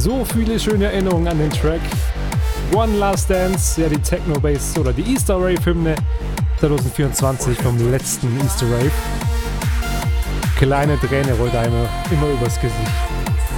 So viele schöne Erinnerungen an den Track. One Last Dance, ja die Techno-Bass oder die Easter Rave-Hymne 2024 vom letzten Easter Rave. Kleine Träne rollt einem immer übers Gesicht.